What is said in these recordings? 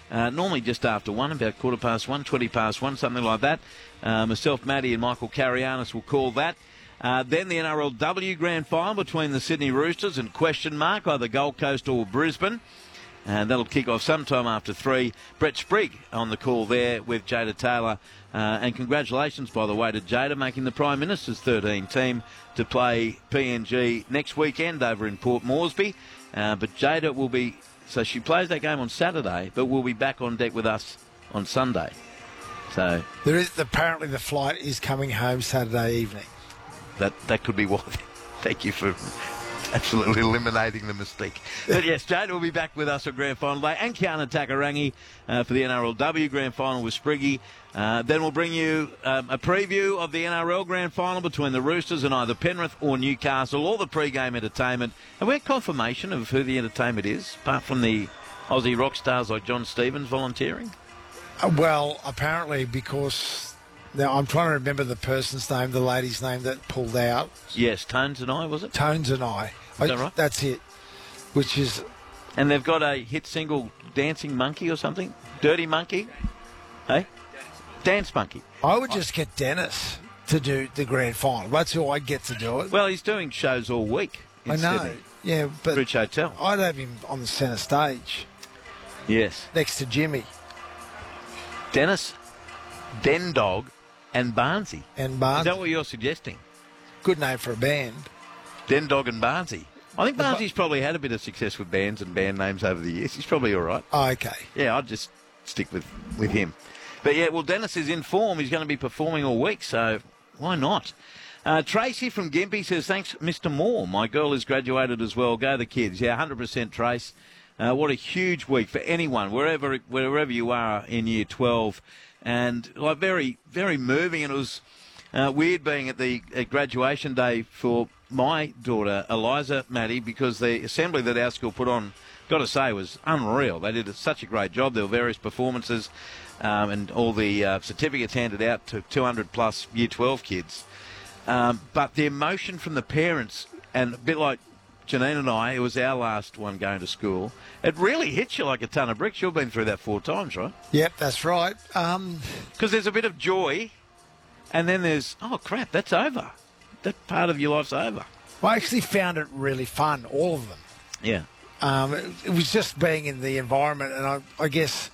normally just after 1, about 1:15, 20 past 1, something like that. Myself, Matty and Michael Carianis will call that. Then the NRLW Grand Final between the Sydney Roosters and either Gold Coast or Brisbane. And that'll kick off sometime after 3. Brett Sprigg on the call there with Jada Taylor. And congratulations, by the way, to Jada making the Prime Minister's 13 team to play PNG next weekend over in Port Moresby. But Jada will be... So she plays that game on Saturday, but will be back on deck with us on Sunday. So there is apparently the flight is coming home Saturday evening. That could be why. Thank you for absolutely eliminating the mystique. But yes, Jada will be back with us on Grand Final Day, and Kiana Takarangi for the NRLW Grand Final with Spriggy. Then we'll bring you a preview of the NRL Grand Final between the Roosters and either Penrith or Newcastle, all the pre-game entertainment. And we have confirmation of who the entertainment is, apart from the Aussie rock stars like John Stevens volunteering. Well, apparently because... Now, I'm trying to remember the person's name, the lady's name that pulled out. Yes, Tones and I, was it? Tones and I. Is that right? That's it. Which is... And they've got a hit single, Dancing Monkey or something? Dirty Monkey? Hey? Dance Monkey. I would just get Dennis to do the grand final. That's who I'd get to do it. Well, he's doing shows all week in I know. Sydney. Yeah, but... Bridge Hotel. I'd have him on the centre stage. Yes. Next to Jimmy. Dennis, Den Dog, and Barnsey. And Barnsey. Is that what you're suggesting? Good name for a band. Den Dog and Barnsey. I think Barnsey's probably had a bit of success with bands and band names over the years. He's probably all right. Oh, okay. Yeah, I'd just stick with him. But yeah, well, Dennis is in form. He's going to be performing all week, so why not? Tracy from Gympie says, thanks, Mr. Moore. My girl has graduated as well. Go the kids. Yeah, 100% Trace. What a huge week for anyone, wherever you are in Year 12. And like very, very moving. And it was weird being at graduation day for my daughter, Eliza, Maddie, because the assembly that our school put on, got to say, was unreal. They did such a great job. There were various performances and all the certificates handed out to 200-plus Year 12 kids. But the emotion from the parents, and a bit like Janine and I, it was our last one going to school. It really hits you like a ton of bricks. You've been through that 4 times, right? Yep, that's right. Because there's a bit of joy, and then there's, oh, crap, that's over. That part of your life's over. I actually found it really fun, all of them. Yeah. It was just being in the environment, and I guess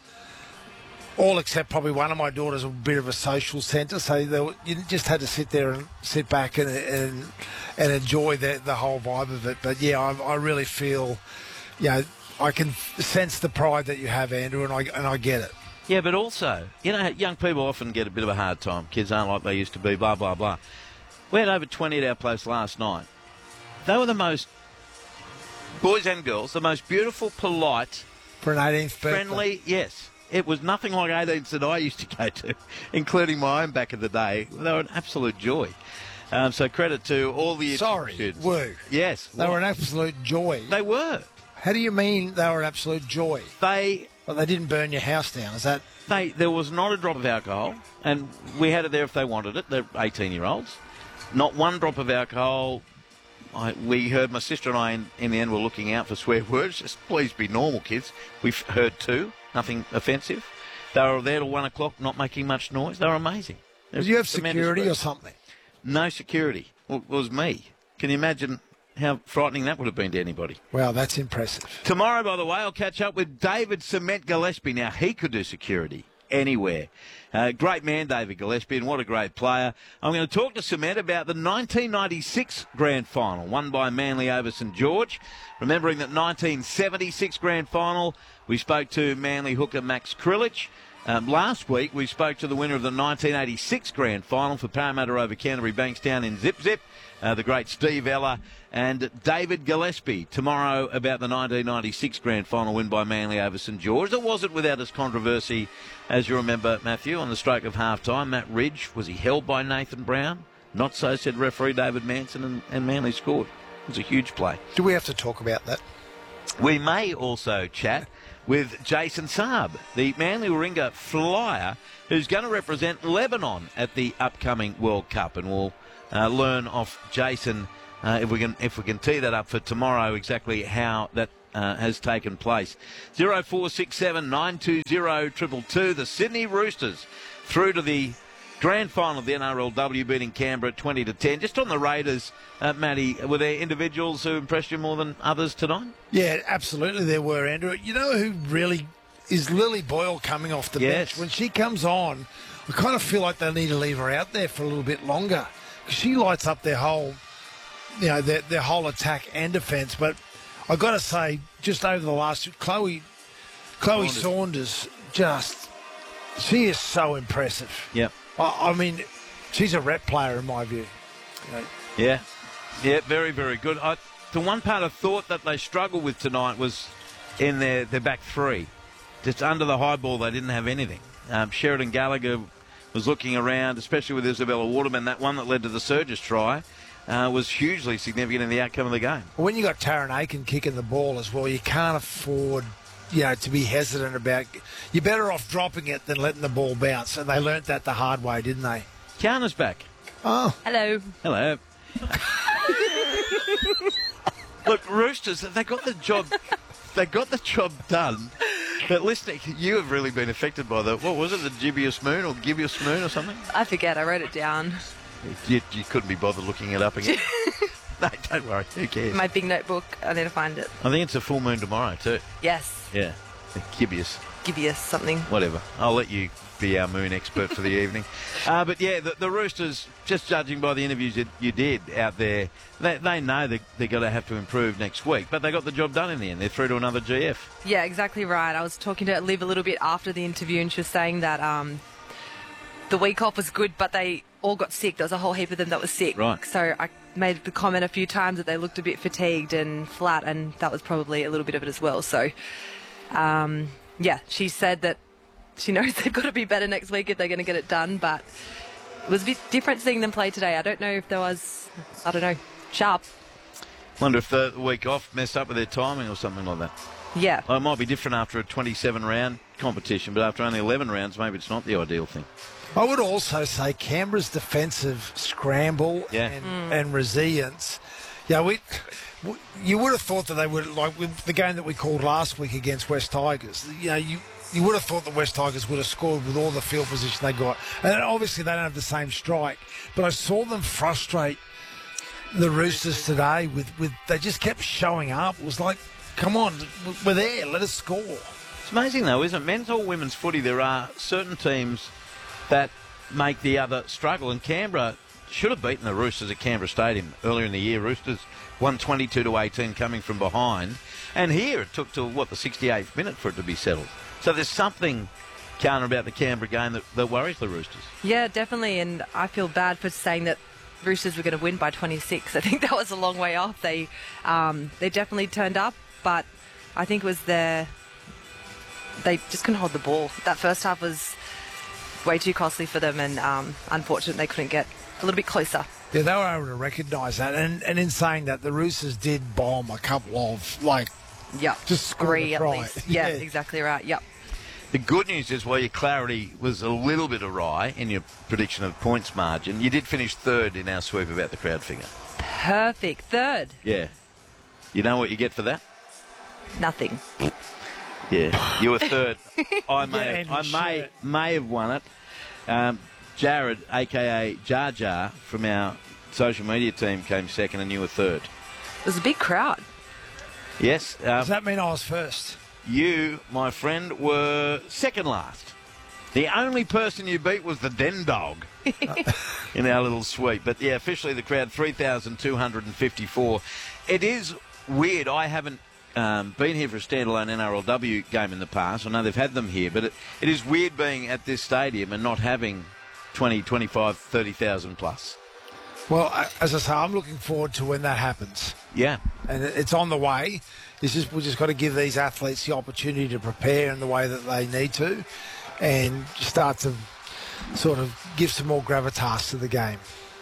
all except probably one of my daughters a bit of a social centre, so you just had to sit there and sit back and enjoy the whole vibe of it. But yeah, I really feel, I can sense the pride that you have, Andrew, and I get it. Yeah, but also, young people often get a bit of a hard time. Kids aren't like they used to be, blah, blah, blah. We had over 20 at our place last night. They were the most, boys and girls, the most beautiful, polite, for an 18th birthday. Friendly, yes. It was nothing like 18s that I used to go to, including my own back in the day. They were an absolute joy. So credit to all the students. Woo. Yes. They were an absolute joy. They were. How do you mean they were an absolute joy? They didn't burn your house down, is that? There was not a drop of alcohol, and we had it there if they wanted it. They're 18-year-olds. Not one drop of alcohol. We heard, my sister and I, in the end, were looking out for swear words. Just please be normal, kids. We've heard 2. Nothing offensive. They were there till 1 o'clock, not making much noise. They were amazing. Did you have security or something? No security. Well, it was me. Can you imagine how frightening that would have been to anybody? Wow, that's impressive. Tomorrow, by the way, I'll catch up with David Cement Gillespie. Now, he could do security anywhere. Great man, David Gillespie, and what a great player. I'm going to talk to Cement about the 1996 Grand Final, won by Manly over St George. Remembering that 1976 Grand Final, we spoke to Manly hooker Max Krilich. Last week, we spoke to the winner of the 1986 Grand Final for Parramatta over Canterbury Bankstown in Zip Zip, the great Steve Ella, and David Gillespie tomorrow about the 1996 Grand Final win by Manly over St George. It wasn't without its controversy, as you remember, Matthew, on the stroke of half-time. Matt Ridge, was he held by Nathan Brown? Not so, said referee David Manson, and Manly scored. It was a huge play. Do we have to talk about that? We may also chat with Jason Saab, the Manly Warringah flyer, who's going to represent Lebanon at the upcoming World Cup, and we'll learn off Jason if we can tee that up for tomorrow exactly how that has taken place. 0467 920 222. The Sydney Roosters through to the grand final of the NRLW, beating Canberra 20-10. Just on the Raiders, Matty, were there individuals who impressed you more than others tonight? Yeah, absolutely there were, Andrew. You know who really is Lily Boyle coming off the bench? When she comes on, I kind of feel like they need to leave her out there for a little bit longer. She lights up their whole, their whole attack and defence. But I got to say, just over the last, Chloe Saunders, she is so impressive. Yep. I mean, she's a rep player in my view. Yeah, very, very good. The one part I thought that they struggled with tonight was in their back three. Just under the high ball, they didn't have anything. Sheridan Gallagher was looking around, especially with Isabella Waterman. That one that led to the Surges try was hugely significant in the outcome of the game. When you got Taryn Aiken kicking the ball as well, you can't afford to be hesitant about. You're better off dropping it than letting the ball bounce, and they learnt that the hard way, didn't they? Kiana's back. Oh, hello. Look, Roosters, they got the job. They got the job done. But listening, you have really been affected by what was it, the Gibeus Moon or Gibeus Moon or something? I forget. I wrote it down. You couldn't be bothered looking it up again. No, don't worry. Who cares? My big notebook. I need to find it. I think it's a full moon tomorrow too. Yes. Yeah. Gibeus. Gibeus something. Whatever. I'll let you be our moon expert for the evening. But yeah, the Roosters, just judging by the interviews you did out there, they know they're going to have to improve next week. But they got the job done in the end. They're through to another GF. Yeah, exactly right. I was talking to Liv a little bit after the interview, and she was saying that the week off was good, but they all got sick. There was a whole heap of them that was sick. Right. So I made the comment a few times that they looked a bit fatigued and flat, and that was probably a little bit of it as well. So, yeah, she said that she knows they've got to be better next week if they're going to get it done, but it was a bit different seeing them play today. I don't know if there was, sharp. Wonder if the week off messed up with their timing or something like that. Yeah. Well, it might be different after a 27-round competition, but after only 11 rounds, maybe it's not the ideal thing. I would also say Canberra's defensive scramble and resilience. Yeah, you would have thought that they would, like with the game that we called last week against West Tigers, you would have thought the West Tigers would have scored with all the field position they got. And obviously they don't have the same strike. But I saw them frustrate the Roosters today with they just kept showing up. It was like, come on, we're there, let us score. It's amazing though, isn't it? Men's or women's footy, there are certain teams that make the other struggle. And Canberra should have beaten the Roosters at Canberra Stadium earlier in the year. Roosters won 22-18 coming from behind. And here it took till, the 68th minute for it to be settled. So there's something, Kiana, about the Canberra game that worries the Roosters. Yeah, definitely. And I feel bad for saying that Roosters were going to win by 26. I think that was a long way off. They definitely turned up, but I think it was they just couldn't hold the ball. That first half was way too costly for them, and unfortunately they couldn't get a little bit closer. Yeah, they were able to recognise that. And in saying that, the Roosters did bomb a couple of, just score 3 a at try. least. Yeah, exactly right. Yep. The good news is, while your clarity was a little bit awry in your prediction of points margin, you did finish third in our sweep about the crowd figure. Perfect. Third. Yeah. You know what you get for that? Nothing. Yeah, you were third. I may have won it. Jared, a.k.a. Jar Jar, from our social media team came second and you were third. It was a big crowd. Yes. Does that mean I was first? You, my friend, were second last. The only person you beat was the Den Dog in our little sweep. But, yeah, officially the crowd, 3,254. It is weird. I haven't been here for a standalone NRLW game in the past. I know they've had them here, but it is weird being at this stadium and not having 20, 25, 30,000 plus. Well, as I say, I'm looking forward to when that happens. Yeah. And it's on the way. We've just got to give these athletes the opportunity to prepare in the way that they need to and start to sort of give some more gravitas to the game.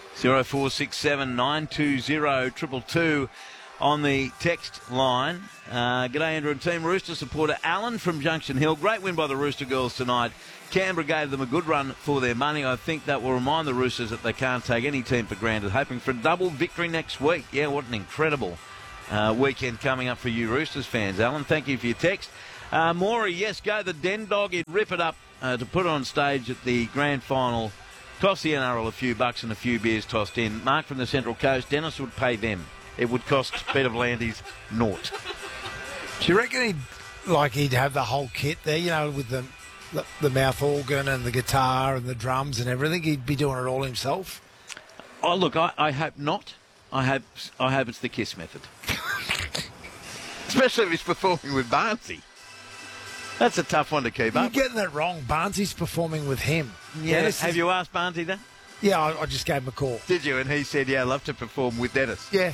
0467 920 222 on the text line. G'day, Andrew and team. Rooster supporter Alan from Junction Hill. Great win by the Rooster girls tonight. Canberra gave them a good run for their money. I think that will remind the Roosters that they can't take any team for granted. Hoping for a double victory next week. Yeah, what an incredible weekend coming up for you Roosters fans. Alan, thank you for your text. Maury, yes, go the Den Dog. He'd rip it up to put it on stage at the grand final. Cost the NRL a few bucks and a few beers tossed in. Mark from the Central Coast, Dennis would pay them. It would cost Peter V'landys naught. Do you reckon he'd have the whole kit there, you know, with the mouth organ and the guitar and the drums and everything? He'd be doing it all himself? Oh, look, I hope not. I hope it's the Kiss method. Especially if he's performing with Barnsey. That's a tough one to keep You're up. getting that wrong. Barnsey's performing with him. Yeah. Have you asked Barnsey that? Yeah, I just gave him a call. Did you? And he said, yeah, I'd love to perform with Dennis. Yeah.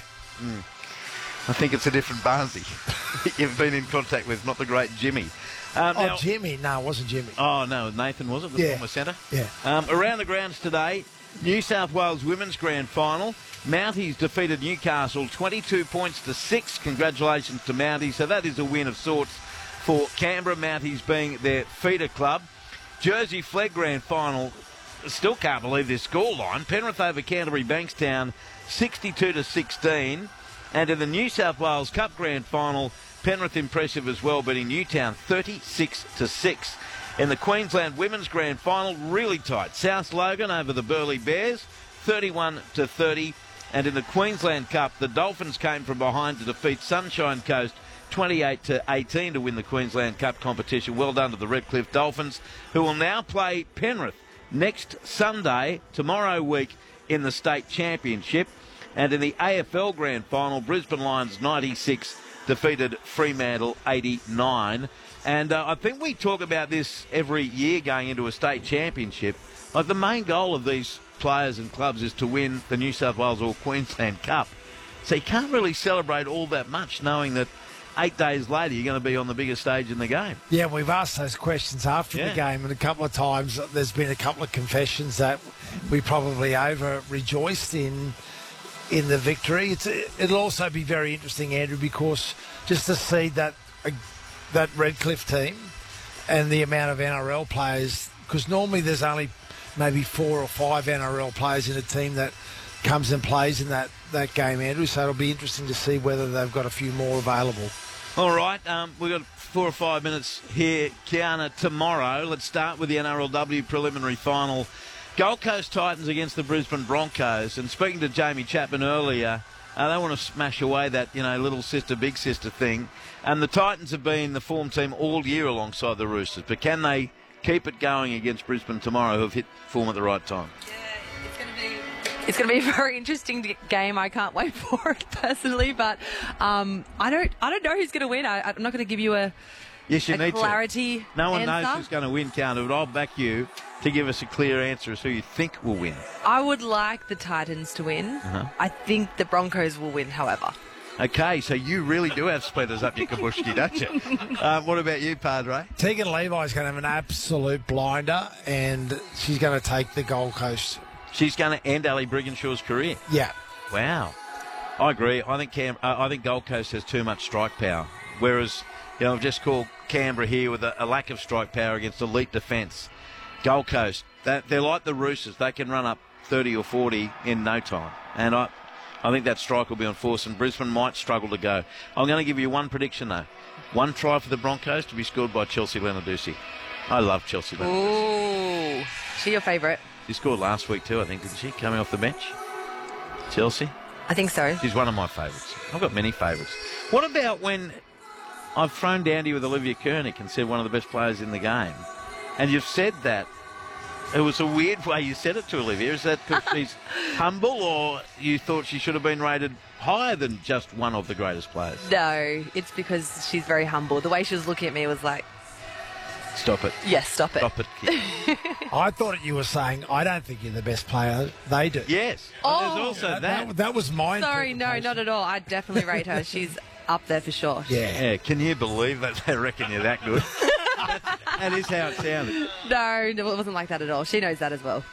I think it's a different Barnsey you've been in contact with, not the great Jimmy. Now, Jimmy. No, it wasn't Jimmy. Oh, no, Nathan, was it? The former centre? Yeah. Around the grounds today, New South Wales Women's Grand Final. Mounties defeated Newcastle 22 points to 6. Congratulations to Mounties. So that is a win of sorts for Canberra, Mounties being their feeder club. Jersey Flegg Grand Final. Still can't believe this scoreline. Penrith over Canterbury Bankstown 62 to 16. And in the New South Wales Cup Grand Final, Penrith impressive as well, beating Newtown 36 to 6. In the Queensland Women's Grand Final, really tight. South Logan over the Burleigh Bears 31 to 30. And in the Queensland Cup, the Dolphins came from behind to defeat Sunshine Coast 28 to 18 to win the Queensland Cup competition. Well done to the Redcliffe Dolphins, who will now play Penrith next Sunday, tomorrow week, in the state championship. And in the AFL Grand Final, Brisbane Lions 96 defeated Fremantle 89. And I think we talk about this every year going into a state championship. Like, the main goal of these players and clubs is to win the New South Wales or Queensland Cup. So you can't really celebrate all that much knowing that 8 days later you're going to be on the biggest stage in the game. Yeah, we've asked those questions after the game, and a couple of times there's been a couple of confessions that we probably over-rejoiced in the victory. It'll also be very interesting, Andrew, because just to see that Redcliffe team and the amount of NRL players, because normally there's only maybe 4 or 5 NRL players in a team that comes and plays in that game, Andrew. So it'll be interesting to see whether they've got a few more available. All right, we've got 4 or 5 minutes here, Kiana, tomorrow. Let's start with the NRLW preliminary final. Gold Coast Titans against the Brisbane Broncos. And speaking to Jamie Chapman earlier, they want to smash away that, little sister, big sister thing. And the Titans have been the form team all year alongside the Roosters. But can they keep it going against Brisbane tomorrow, who have hit form at the right time? It's going to be a very interesting game. I can't wait for it personally, but I don't know who's going to win. I'm not going to give you a clarity. No one answer. knows who's going to win, Counter, but I'll back you to give us a clear answer as who you think will win. I would like the Titans to win. I think the Broncos will win, however. Okay, so you really do have splinters up your kabushki, don't you? What about you, Padre? Tegan Levi's going to have an absolute blinder, and she's going to take the Gold Coast. She's going to end Ali Brigginshaw's career. Yeah. Wow. I agree. I think Gold Coast has too much strike power, whereas I've just called Canberra here with a lack of strike power against elite defence. Gold Coast, they're like the Roosters. They can run up 30 or 40 in no time, and I think that strike will be on force, and Brisbane might struggle to go. I'm going to give you one prediction, though. One try for the Broncos to be scored by Chelsea Leonarduzzi. I love Chelsea Leonarduzzi. Ooh, she your favourite? She scored last week too, I think, didn't she? Coming off the bench. Chelsea? I think so. She's one of my favourites. I've got many favourites. What about when I've thrown down to you with Olivia Koenig and said one of the best players in the game, and you've said that? It was a weird way you said it to Olivia. Is that because she's humble, or you thought she should have been rated higher than just one of the greatest players? No, it's because she's very humble. The way she was looking at me was like, stop it. Yes, stop it. Stop it, kid. I thought you were saying, I don't think you're the best player. They do. Yes. Oh. There's also that. That was my Sorry, no, interpretation. not at all. I definitely rate her. She's up there for sure. Yeah. Can you believe that they reckon you're that good? That is how it sounded. No, it wasn't like that at all. She knows that as well.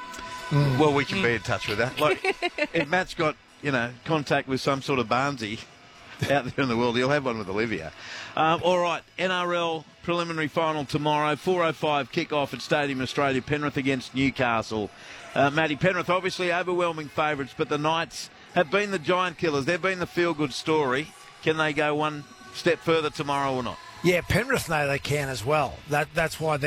Well, we can be in touch with that. Like, if Matt's got, contact with some sort of Barnsey out there in the world, he'll have one with Olivia. All right, NRL preliminary final tomorrow, 4:05 kick-off at Stadium Australia, Penrith against Newcastle. Matty, Penrith obviously overwhelming favourites, but the Knights have been the giant killers. They've been the feel-good story. Can they go one step further tomorrow or not? Yeah, Penrith know they can as well. That's why